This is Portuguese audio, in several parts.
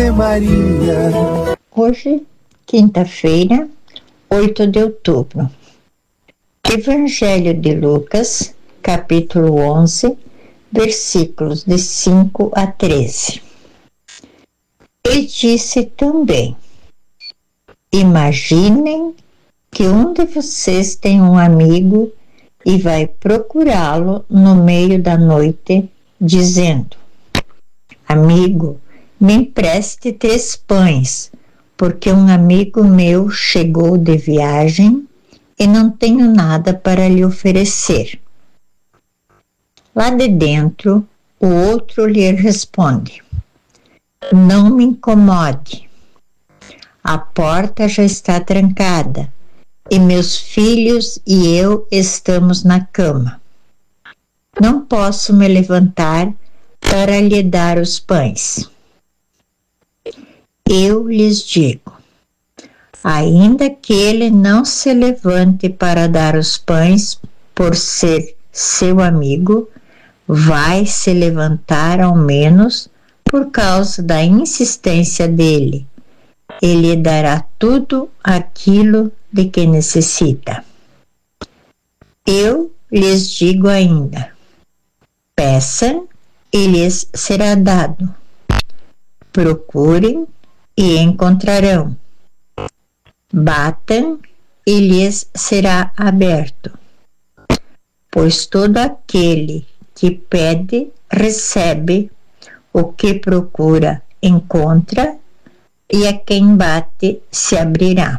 Ave Maria. Hoje, quinta-feira, 8 de outubro. Evangelho de Lucas, capítulo 11, versículos de 5 a 13. E disse também: imaginem que um de vocês tem um amigo e vai procurá-lo no meio da noite, dizendo: amigo, me empreste 3 pães, porque um amigo meu chegou de viagem e não tenho nada para lhe oferecer. Lá de dentro, o outro lhe responde: não me incomode. A porta já está trancada e meus filhos e eu estamos na cama. Não posso me levantar para lhe dar os pães. Eu lhes digo: ainda que ele não se levante para dar os pães por ser seu amigo, vai se levantar ao menos por causa da insistência dele. Ele dará tudo aquilo de que necessita. Eu lhes digo ainda: peçam e lhes será dado. Procurem e encontrarão. Batam e lhes será aberto. Pois todo aquele que pede, recebe, o que procura, encontra, e a quem bate, se abrirá.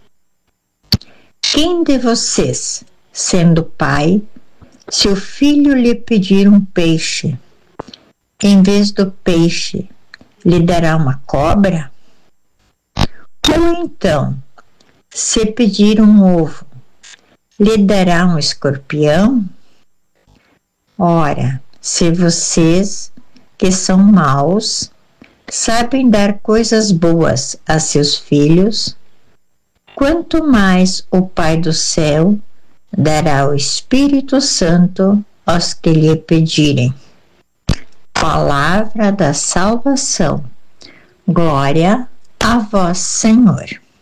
Quem de vocês, sendo pai, se o filho lhe pedir um peixe, em vez do peixe, lhe dará uma cobra? Ou então, se pedir um ovo, lhe dará um escorpião? Ora, se vocês, que são maus, sabem dar coisas boas a seus filhos, quanto mais o Pai do céu dará o Espírito Santo aos que lhe pedirem. Palavra da salvação. Glória a vós, Senhor.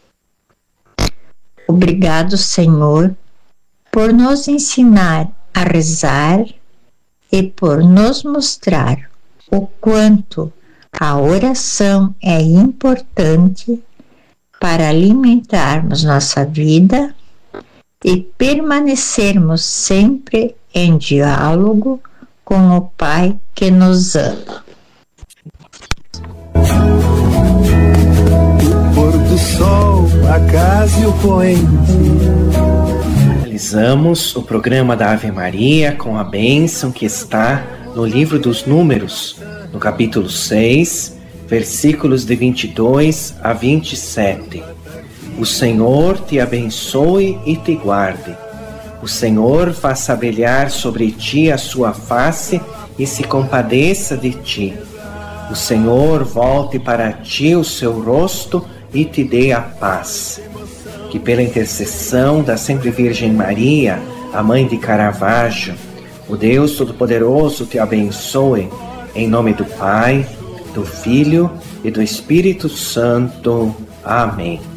Obrigado, Senhor, por nos ensinar a rezar e por nos mostrar o quanto a oração é importante para alimentarmos nossa vida e permanecermos sempre em diálogo com o Pai que nos ama. O pôr do sol, a casa e o poente. Finalizamos o programa da Ave Maria com a bênção que está no livro dos Números, no capítulo 6, versículos de 22 a 27. O Senhor te abençoe e te guarde. O Senhor faça brilhar sobre ti a sua face e se compadeça de ti. O Senhor volte para ti o seu rosto e te dê a paz. Que pela intercessão da Sempre Virgem Maria, a Mãe de Caravaggio, o Deus Todo-Poderoso te abençoe, em nome do Pai, do Filho e do Espírito Santo. Amém.